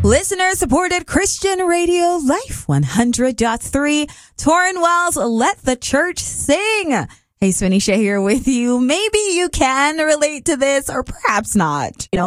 Listener-supported Christian Radio Life 100.3. Torrin Wells, Let the Church Sing. Hey, Swinisha here with you. Maybe you can relate to this or perhaps not.